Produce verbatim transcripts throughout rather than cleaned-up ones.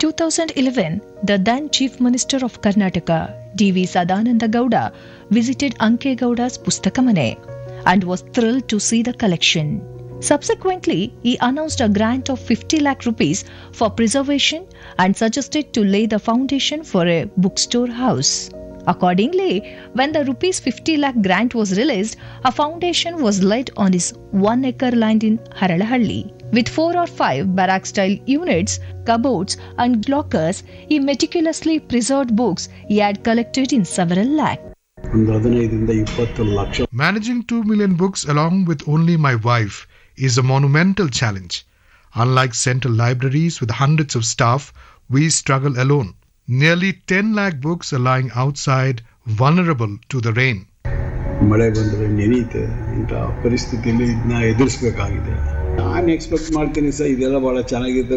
two thousand eleven, the then Chief Minister of Karnataka, D V Sadananda Gowda, visited Anke Gowda's Pustakamane and was thrilled to see the collection. Subsequently, he announced a grant of fifty lakh rupees for preservation and suggested to lay the foundation for a bookstore house. Accordingly, when the rupees fifty lakh grant was released, a foundation was laid on his one acre land in Haralahalli. With four or five barrack-style units, cupboards and lockers, he meticulously preserved books he had collected in several lakh. Managing two million books along with only my wife is a monumental challenge. Unlike central libraries with hundreds of staff, we struggle alone. Nearly ten lakh books are lying outside, vulnerable to the rain. ಮಳೆ ಬಂದರೆ ನೆನೆಯುತ್ತೆ ಇಂಥ ಪರಿಸ್ಥಿತಿಯಲ್ಲಿ ಇದನ್ನ ಎದುರಿಸಬೇಕಾಗಿದೆ. ನಾನು expect ಮಾಡ್ತೀನಿ sir ಇದೆಲ್ಲ ಬಹಳ ಚೆನ್ನಾಗಿದೆ.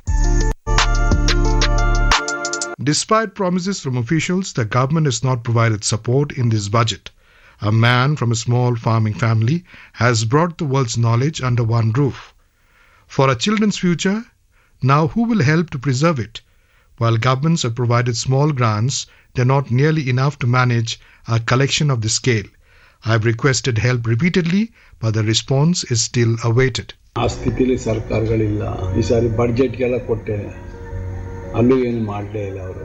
Despite promises from officials, the government has not provided support in this budget. A man from a small farming family has brought the world's knowledge under one roof. For our children's future, now who will help to preserve it? While governments have provided small grants, they are not nearly enough to manage a collection of this scale. I have requested help repeatedly, but the response is still awaited. ಆ ಸ್ಥಿತಿಯಲ್ಲಿ ಸರ್ಕಾರಗಳಿಲ್ಲ. ಈ ಸಾರಿ ಬಡ್ಜೆಟ್ಗೆಲ್ಲ ಕೊಟ್ಟೆ, ಅಲ್ಲೂ ಏನು ಮಾಡಲೇ ಇಲ್ಲ ಅವರು.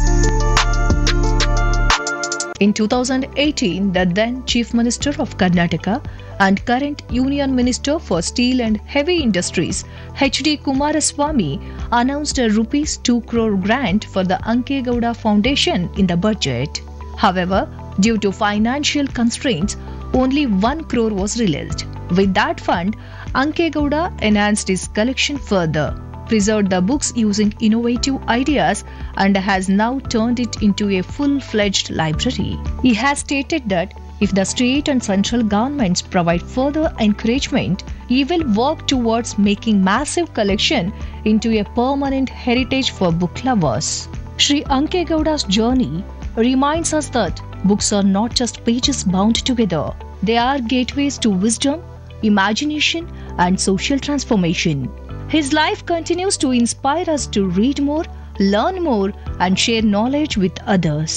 In two thousand eighteen, the then Chief Minister of Karnataka and current Union Minister for Steel and Heavy Industries, H D Kumaraswamy, announced a rupees two crore grant for the Anke Gowda Foundation in the budget. However, due to financial constraints, only one crore was released. With that fund, Anke Gowda enhanced his collection further, preserved the books using innovative ideas, and has now turned it into a full-fledged library. He has stated that if the state and central governments provide further encouragement, he will work towards making massive collection into a permanent heritage for book lovers. Shri Anke Gowda's journey reminds us that books are not just pages bound together. They are gateways to wisdom, imagination, and social transformation. His life continues to inspire us to read more, learn more, and share knowledge with others.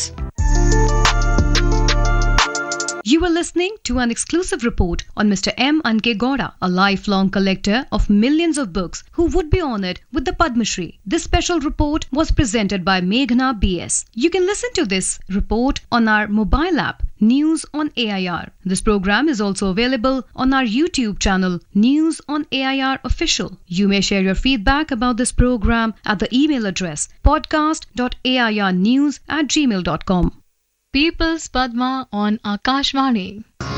You were listening to an exclusive report on Mister M. Anke Gowda, a lifelong collector of millions of books who would be honoured with the Padma Shri. This special report was presented by Meghna B S. You can listen to this report on our mobile app, News on A I R. This program is also available on our YouTube channel, News on A I R Official. You may share your feedback about this program at the email address podcast dot a i r news at gmail dot com. People's Padma on Akashvani.